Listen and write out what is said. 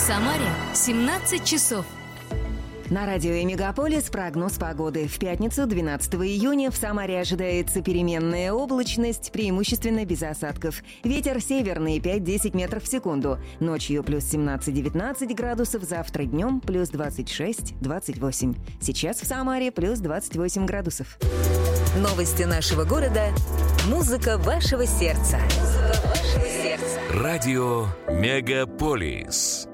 Самаре 17 часов. На радио Мегаполис прогноз погоды. В пятницу, 12 июня, в Самаре ожидается переменная облачность, преимущественно без осадков. Ветер северный 5-10 метров в секунду. Ночью плюс 17-19 градусов, завтра днем плюс 26-28. Сейчас в Самаре плюс 28 градусов. Новости нашего города. Музыка вашего сердца. Радио Мегаполис.